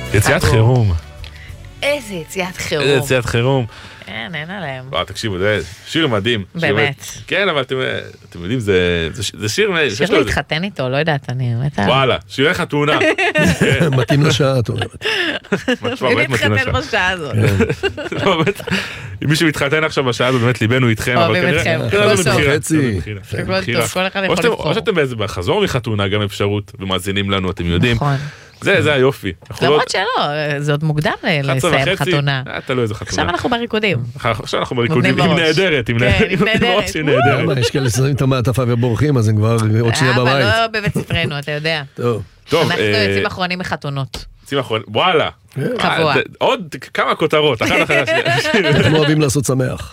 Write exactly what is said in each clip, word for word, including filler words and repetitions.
יציאת חירום. איזה יציאת חירום. איזה יציאת חירום. אין, אין עליהם. וואו, תקשיבו, זה שיר מדהים. באמת. כן, אבל אתם יודעים, זה שיר... שיר להתחתן איתו, לא יודעת, אני... וואלה, שירי חתונה. מתאים לשעה, את אומרת. מי מתחתן בשעה הזאת? אם מישהו מתחתן עכשיו בשעה הזאת, באמת ליבנו איתכם. אוהבים אתכם. כל חצי. כל אחד יכול לבחור. או שאתם באיזה בחזור מחתונה, גם אפשרות, ומאזינים לנו, אתם יודעים. נכון. זה, זה היופי. למרות שלא, זה עוד מוקדם לסיים חתונה. תלוי איזה חתונה. עכשיו אנחנו בריקודים. עכשיו אנחנו בריקודים, עם נהדרת, עם נהדרת. יש כאלה שמים את המעטפה ובורחים, אז הם כבר עוד שנייה בבית. אבל לא בבית ספרנו, אתה יודע. טוב. אנחנו יוצאים אחרונים מחתונות. יוצאים אחרונים, וואלה. קבוע. עוד כמה כותרות, אחת אחת. אנחנו אוהבים לעשות שמח.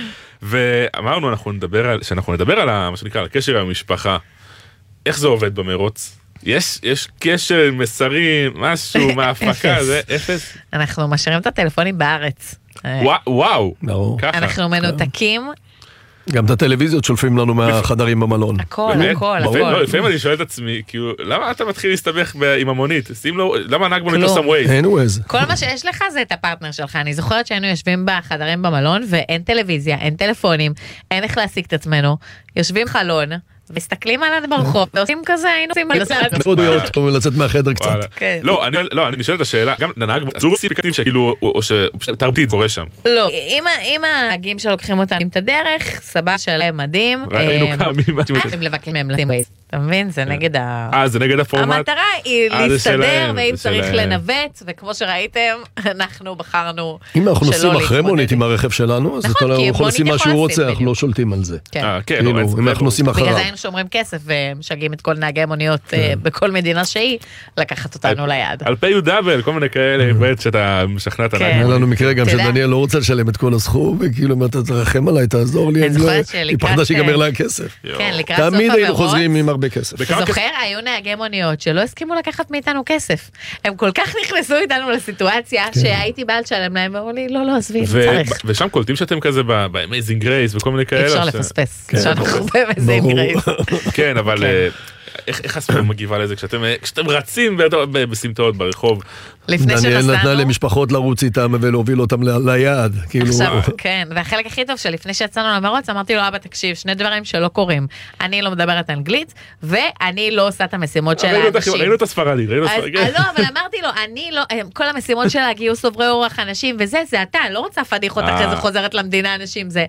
ואמרנו, שאנחנו נדבר על מה שנקרא, על הקשר עם המשפחה. איך זה עובד במרוץ? יש, יש קשר, מסרים, משהו מההפקה, זה אפס. אנחנו משאירים את הטלפונים בארץ. וואו, ככה. אנחנו מנותקים. גם את הטלוויזיות שולפים לנו מהחדרים במלון. הכל, הכל, הכל. לפעמים אני שואל את עצמי, כאילו, למה אתה מתחיל להסתבך עם המונית? למה הנהג מונית לא שם ווייז? אין ווייז. כל מה שיש לך זה את הפרטנר שלך. אני זוכרת שהיינו יושבים בחדרים במלון, ואין טלוויזיה, אין טלפונים, אין איך להשיג את עצמנו. יושבים חלון, מסתכלים עלינו ברחוב, ועושים כזה, היינו עושים מאוד לצאת מהחדר קצת. לא, אני שואל את השאלה, גם לנהג, זו סיפיקטיב שכאילו, או שתרבותית קורה שם. לא, אם הנהגים שלוקחים אותם את הדרך, סבבה שלהם מדהים, ראינו כמה הם לבקרים מהם לשים בייס. אתה מבין? זה נגד ה... אה, זה נגד הפורמט? המטרה היא להסתדר, ואם צריך לנווט, וכמו שראיתם, אנחנו בחרנו שלא אם אנחנו נוסעים אחרי מונית עם הרכב שלנו, אז הוא יכול לשים מה שהוא רוצה, אנחנו לא שולטים על זה. כן, אם אנחנו נוסעים אחריו. בגלל זה היינו שומרים כסף, ומשגעים את כל נהגי מוניות בכל מדינה שהיא, לקחת אותנו ליד. על פי יודבל, כל מיני כאלה, בעת שאתה משכנע את הנהג. היה לנו מקרה גם שדניאל לא רוצה לשלם את כל הסכום, וכאילו אם אתה תרחם עליי, תעזור לי, היא פחדה שיגמר לה הכסף. תמיד היינו חוזרים עם הרבה כסף. זוכר, היו נהגי מוניות שלא הסכימו לקחת מאיתנו כסף. הם כל כך נכנסו איתנו לסיטואציה שהייתי בעל שלם להם, ואמרו לי, לא, לא, עזבי, צריך. ושם קולטים שאתם כזה ב-Amazing Grace וכל מיני כאלה. אי אפשר לפספס, שאנחנו ב-Amazing Grace. כן, אבל איך הספר מגיבה לזה כשאתם רצים בסמטאות ברחוב? דניאל נתנה למשפחות לרוץ איתם ולהוביל אותם ליעד. כן, והחלק הכי טוב שלפני שיצאנו למרוץ, אמרתי לו, אבא, תקשיב, שני דברים שלא קורים. אני לא מדברת אנגלית, ואני לא עושה את המשימות של האנשים. ראינו את הספרדי, ראינו את הספרדי. לא, אבל אמרתי לו, אני לא, כל המשימות של הגיוס עוברי אורח אנשים, וזה, זה אתה, לא רוצה פדיחות אחרי זה חוזרת למדינה אנשים, זה...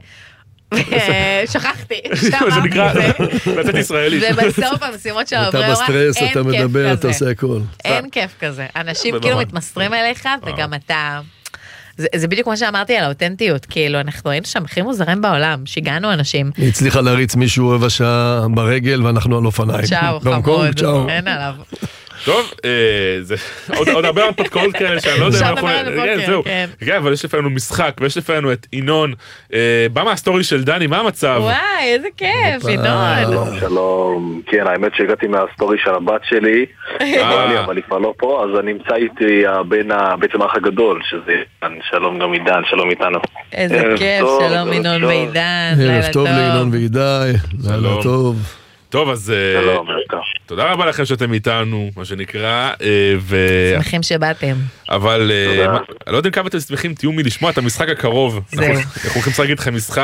שכחתי, זה נקרא לצאת ישראלית. ובסוף המשימות של העוברי אורח, אין כיף כזה. אין כיף כזה. אנשים כאילו מתמסרים אליך, וגם אתה... זה בדיוק מה שאמרתי על האותנטיות, כאילו אנחנו היינו שם הכי מוזרים בעולם, שיגענו אנשים. היא הצליחה להריץ מישהו רבע שעה ברגל, ואנחנו על אופניים. צ'או, חמוד, אין עליו. טוב, עוד הרבה הרפתקאות כאלה שאני לא יודע אם אנחנו... זהו, כן, אבל יש לפעמים משחק, ויש לפעמים את אינון. בא מהסטורי של דני, מה המצב? וואי, איזה כיף, אינון. שלום, שלום. כן, האמת שהגעתי מהסטורי של הבת שלי, אבל היא כבר לא פה, אז אני נמצא איתי בין בעצם האח הגדול, שזה שלום גם עידן, שלום איתנו. איזה כיף, שלום אינון ועידן, ערב טוב לאינון ועידן, לילה טוב. טוב, אז תודה רבה לכם שאתם איתנו, מה שנקרא, שמחים שבאתם. אבל אני לא יודעים כמה אתם שמחים, תהיו מלשמוע את המשחק הקרוב. אנחנו הולכים להגיד לכם משחק.